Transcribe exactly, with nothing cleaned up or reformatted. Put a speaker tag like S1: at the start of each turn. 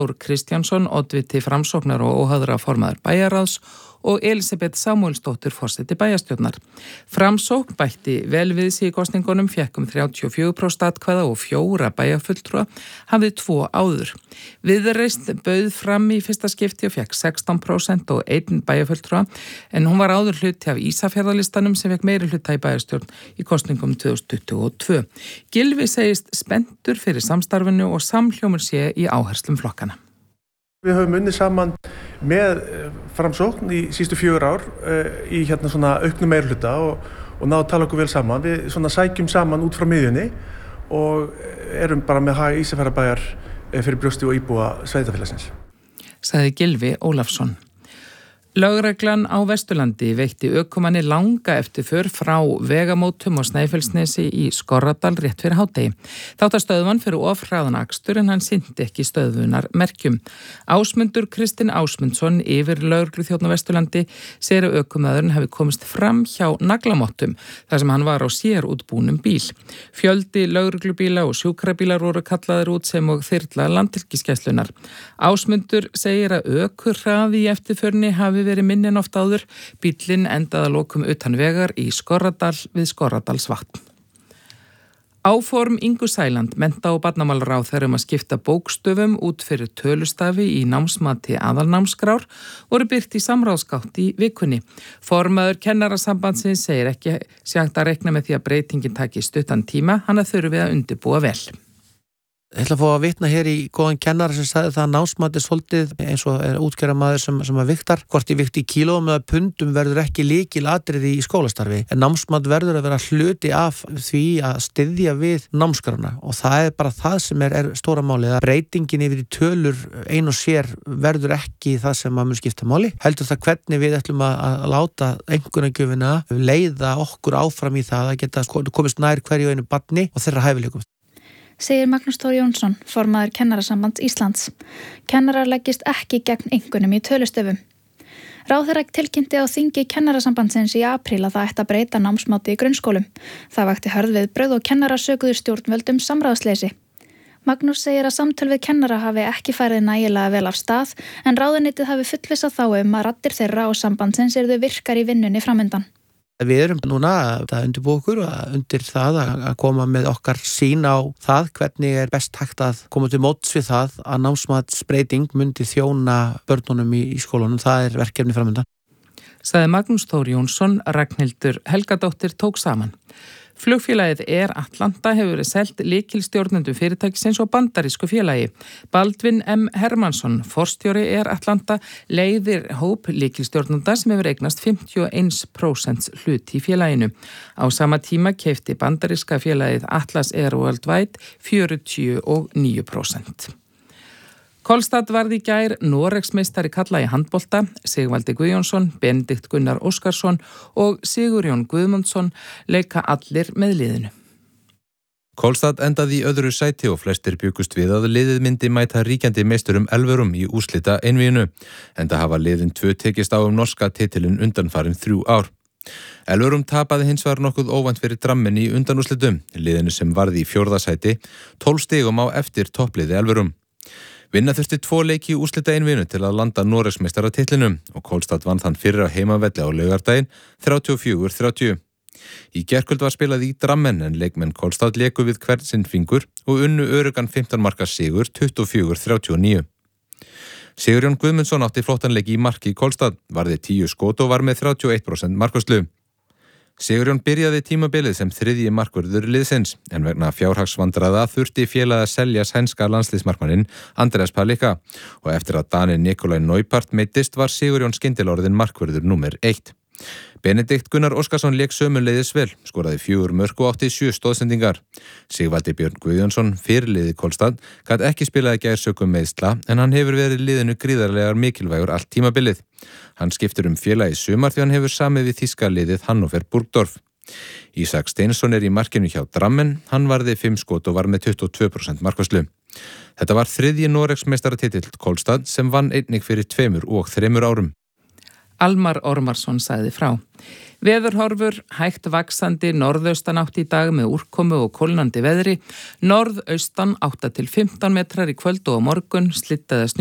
S1: Kristjánsson, oddviti Framsóknar og óháðra formaður bæjarráðs og Elisabeth Samúelsdóttir forseti bæjarstjórnar. Framsókn bætti vel við sig í kosningunum, fékk um þrjátíu og fjögur prósent atkvæða og fjóra bæjarfulltrúa, hafði tvo áður. Viðreisn bauð fram í fyrsta skipti og fékk sextán prósent og einn bæjarfulltrúa, en hún var áður hluti af Ísafjarðarlistanum sem fékk meiri hluta í bæjarstjórn í kosningum tvö þúsund tuttugu og tvö. Gylfi segist spenntur fyrir samstarfinu og samhljómur sé í áherslum flokkana.
S2: Við höfum unnið saman með Framsókn í síðustu fjögur ár í hérna svona auknum meirihluta og, og náðu að tala okkur vel saman. Við svona sækjum saman út frá miðjunni og erum bara með hag Ísafjarðarbæjar fyrir brjósti og íbúa sveitarfélagsins.
S1: Sagði Gylfi Ólafsson. Lögreglan á Vesturlandi veitti ökumanni langa eftirför frá vegamótum og Snæfellsnesi í Skorradal rétt fyrir hádegi. Þátt að stöðvan fyrir ofhraðan akstur en hann sinnti ekki stöðvunar merkjum. Ásmundur Kristinn Ásmundsson yfir lögregluþjónn á Vesturlandi segir að ökumaðurinn hafi komist fram hjá naglamottum þar sem hann var á sér útbúnum bíl. Fjöldi lögreglubíla og sjúkrabílar voru kallaðir út sem og þyrla Landhelgisgæslunnar. Ásmundur segir að ökuhraði í eftirförni hafi verið minni en oft áður. Bíllinn endaði að lokum utan vegar í Skorradal við Skorradalsvatn. Áform Ingu Sæland, mennta- og barnamálaráðherra um að skipta bókstöfum út fyrir tölustafi í námsmati aðalnámskrár voru birt í samráðsgátt í vikunni. Formaður Kennarasambandsins segir ekki sé hægt að reikna með því að breytingin taki stuttan tíma, hann að þurfi að undirbúa vel.
S3: Ég ætla að fá að vitna hér í góðan kennara sem sagði það að námsmat er svolítið eins og er útgerðarmaður sem, sem að viktar. Hvort ég vikti í kílóum eða pundum verður ekki lykilatriði í skólastarfi. En námsmat verður að vera hluti af því að styðja við námskrárna og það er bara það sem er, er stóra málið. Að breytingin yfir í tölur ein og sér verður ekki það sem að mun skipta máli. Heldur það hvernig við ætlum að, að láta einkunnagjöfina leiða okkur áfram í það að geta komist nær hverju einu barni og þeirra hæfileikum.
S4: Segir Magnús Þór Jónsson, formaður Kennarasambands Íslands. Kennarar leggist ekki gegn einkunnum í tölustöfum. Ráðherra tilkynnti á þingi Kennarasambandsins í apríl að það ætti að breyta námsmáti í grunnskólum. Það vakti hörð viðbrögð og kennarar sökuðu stjórnvöldum samráðsleysi. Magnús segir að samtöl við kennara hafi ekki farið nægilega vel af stað en ráðuneytið hafi fullvissað þá um að raddir þeirra og sambandsins yrðu virkar í vinnunni framundan.
S3: Við erum núna að undirbúa okkur og undir það að koma með okkar sín á það hvernig er best hægt að koma til móts við það að námsmatsbreyting myndi þjóna börnunum í, í skólunum. Það er verkefni framundan.
S1: Sagði Magnús Þór Jónsson, Ragnhildur Helgadóttir tók saman. Flugfélagið Air Atlanta hefur verið selt lykilstjórnendum fyrirtækisins og bandarísku félagi. Baldvin M. Hermansson, forstjóri Air Atlanta, leiðir hóp lykilstjórnenda sem hefur eignast fimmtíu og eitt prósent hlut í félaginu. Á sama tíma keypti bandaríska félagið Atlas Air Worldwide fjörutíu og níu prósent. Kolstad varð í gær Noregsmeistari karla í handbolta. Sigvaldi Guðjónsson, Benedikt Gunnar Óskarsson og Sigurjón Guðmundsson leika allir með liðinu.
S5: Kolstad endaði í öðru sæti og flestir bjugust við að liðið myndi mæta ríkjandi meisturum Elverum í úrslita einvíginu. Enda hafa liðin tvö tekist á um norska titilin undanfarin þrjú ár. Elverum tapaði hins vegar nokkuð óvænt fyrir Drammen í undanúrslitum. Liðinu sem varði í fjórða sæti, tólf stigum á eftir toppliði Elverum. Vinna þurfti tvo leiki í úrslita einvíginu til að landa Noregsmeistaratitlinum og Kolstad vann þann fyrir á heimavelli á laugardaginn þrjátíu og fjögur þrjátíu. Í gærkvöld var spilað í Drammen en leikmenn Kolstad léku við hvern sinn fingur og unnu öruggan fimmtán marka sigur tuttugu og fjögur þrjátíu og níu. Sigurjón Guðmundsson átti flottan leik í marki í Kolstad, varði tíu skot og var með þrjátíu og eitt prósent markvarslu. Sigurjón byrjaði tímabilið sem þriðji markvörður liðsins en vegna fjárhagsvandræða þurfti félagið að selja sænska landsliðsmarkmanninn Andreas Palika og eftir að Danir Nikolaj Neupart meiddist var Sigurjón skyndilega orðinn markvörður númer eitt. Benedikt Gunnar Óskarsson lék sömuleiðis vel, skoraði fjögur mörk og átti sjö stoðsendingar. Sigvaldi Björn Guðjónsson, fyrirliði Kolstad, gat ekki spilað í gær sökum meiðsla en hann hefur verið liðinu gríðarlegar mikilvægur allt tímabilið. Hann skiptur um félag í sumar því hann hefur samið við þýska liðið Hannover Burgdorf. Ísak Steinsson er í markinu hjá Drammen, hann varði fimm skot og var með tuttugu og tvö prósent markvarslu. Þetta var þriðji Noregsmeistaratitill Kolstad sem vann einnig fyrir tveimur og þremur árum.
S1: Almar Ormarsson sagði frá. Veðurhorfur, hægt vaxandi norðaustanátt í dag með úrkomu og kólnandi veðri, norðaustan átta til fimmtán metrar í kvöld og á morgun, slydda eða snjór